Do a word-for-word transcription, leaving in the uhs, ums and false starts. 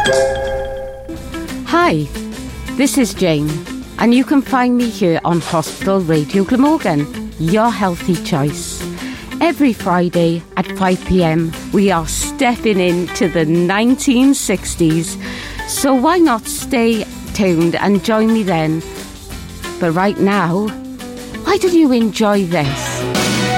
Hi, this is Jane, and you can find me here on Hospital Radio Glamorgan, your healthy choice. Every Friday at five p.m, we are stepping into the nineteen sixties, so why not stay tuned and join me then? But right now, why don't you enjoy this?